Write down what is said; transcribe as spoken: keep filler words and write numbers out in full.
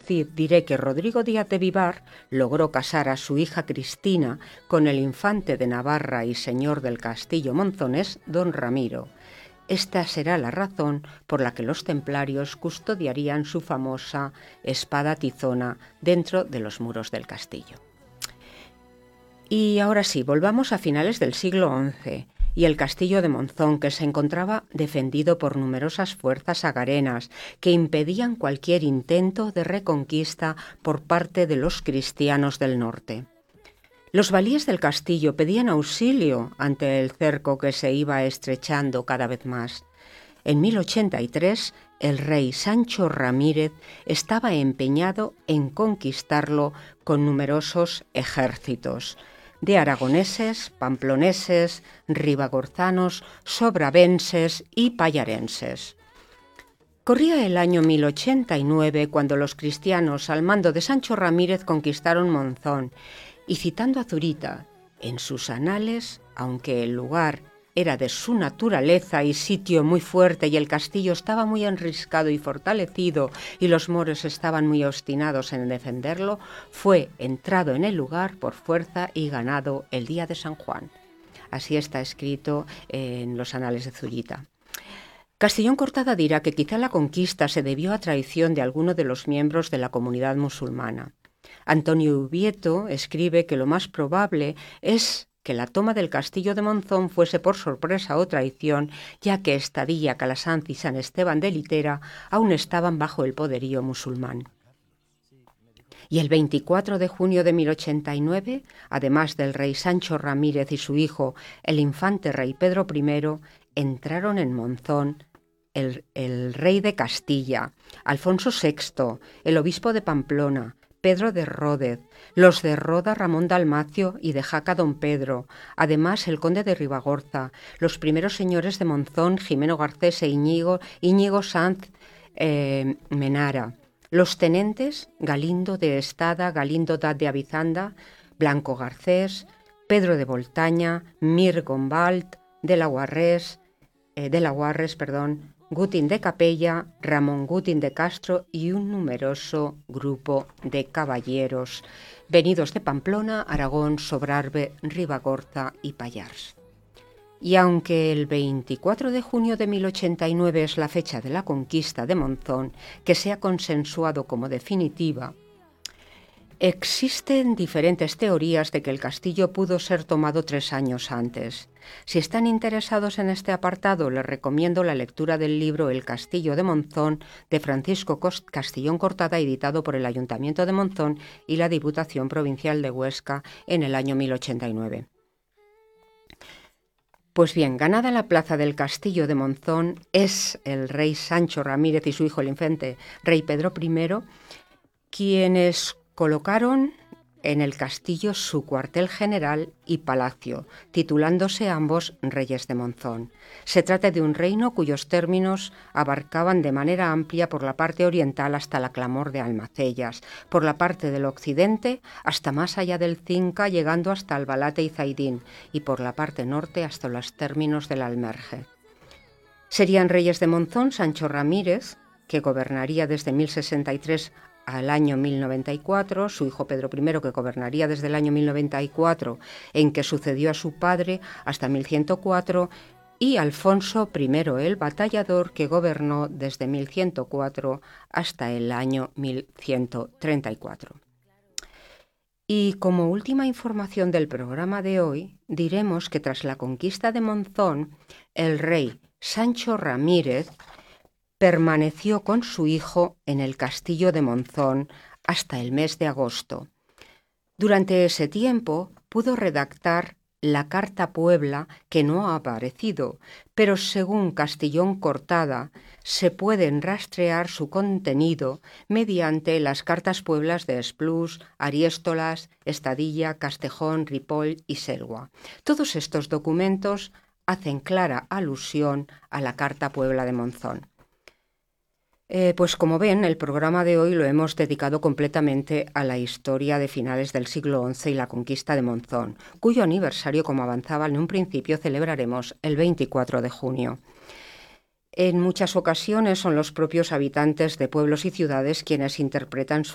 Cid diré que Rodrigo Díaz de Vivar logró casar a su hija Cristina con el infante de Navarra y señor del castillo monzonés, don Ramiro. Esta será la razón por la que los templarios custodiarían su famosa espada tizona dentro de los muros del castillo. Y ahora sí, volvamos a finales del siglo once y el castillo de Monzón, que se encontraba defendido por numerosas fuerzas agarenas que impedían cualquier intento de reconquista por parte de los cristianos del norte. Los valíes del castillo pedían auxilio ante el cerco que se iba estrechando cada vez más. En mil ochenta y tres, el rey Sancho Ramírez estaba empeñado en conquistarlo con numerosos ejércitos de aragoneses, pamploneses, ribagorzanos, sobravenses y payarenses. Corría el año mil ochenta y nueve cuando los cristianos al mando de Sancho Ramírez conquistaron Monzón y, citando a Zurita en sus anales, aunque el lugar era de su naturaleza y sitio muy fuerte y el castillo estaba muy enriscado y fortalecido y los moros estaban muy obstinados en defenderlo, fue entrado en el lugar por fuerza y ganado el día de San Juan. Así está escrito en los anales de Zurita. Castellón Cortada dirá que quizá la conquista se debió a traición de alguno de los miembros de la comunidad musulmana. Antonio Ubieto escribe que lo más probable es que la toma del castillo de Monzón fuese por sorpresa o traición, ya que Estadilla, Calasanz y San Esteban de Litera aún estaban bajo el poderío musulmán. Y el veinticuatro de junio de mil ochenta y nueve, además del rey Sancho Ramírez y su hijo, el infante rey Pedro primero, entraron en Monzón el, el rey de Castilla, Alfonso sexto, el obispo de Pamplona, Pedro de Ródez, los de Roda Ramón Dalmacio y de Jaca don Pedro, además el conde de Ribagorza, los primeros señores de Monzón, Jimeno Garcés e Íñigo, Íñigo Sanz eh, Menara, los tenentes Galindo de Estada, Galindo de Avizanda, Blanco Garcés, Pedro de Voltaña, Mir Gombalt, de la Guarres, eh, de la Guarres, perdón, Gutín de Capella, Ramón Gutín de Castro y un numeroso grupo de caballeros venidos de Pamplona, Aragón, Sobrarbe, Ribagorza y Pallars. Y aunque el veinticuatro de junio de mil ochenta y nueve es la fecha de la conquista de Monzón, que se ha consensuado como definitiva, existen diferentes teorías de que el castillo pudo ser tomado tres años antes. Si están interesados en este apartado, les recomiendo la lectura del libro El castillo de Monzón de Francisco Castellón Cortada, editado por el Ayuntamiento de Monzón y la Diputación Provincial de Huesca en el año mil ochenta y nueve. Pues bien, ganada la plaza del castillo de Monzón, es el rey Sancho Ramírez y su hijo el infante rey Pedro primero quienes colocaron en el castillo su cuartel general y palacio, titulándose ambos reyes de Monzón. Se trata de un reino cuyos términos abarcaban de manera amplia por la parte oriental hasta la clamor de Almacellas, por la parte del occidente hasta más allá del Cinca, llegando hasta Albalate y Zaidín, y por la parte norte hasta los términos del Almerje. Serían reyes de Monzón Sancho Ramírez, que gobernaría desde mil sesenta y tres al año mil noventa y cuatro, su hijo Pedro primero, que gobernaría desde el año mil noventa y cuatro, en que sucedió a su padre, hasta mil ciento cuatro, y Alfonso primero el Batallador, que gobernó desde mil ciento cuatro hasta el año mil ciento treinta y cuatro. Y como última información del programa de hoy, diremos que tras la conquista de Monzón, el rey Sancho Ramírez permaneció con su hijo en el castillo de Monzón hasta el mes de agosto. Durante ese tiempo pudo redactar la Carta Puebla, que no ha aparecido, pero según Castellón Cortada se pueden rastrear su contenido mediante las Cartas Pueblas de Esplús, Ariéstolas, Estadilla, Castejón, Ripoll y Selva. Todos estos documentos hacen clara alusión a la Carta Puebla de Monzón. Eh, pues como ven, el programa de hoy lo hemos dedicado completamente a la historia de finales del siglo once y la conquista de Monzón, cuyo aniversario, como avanzaba en un principio, celebraremos el veinticuatro de junio. En muchas ocasiones son los propios habitantes de pueblos y ciudades quienes interpretan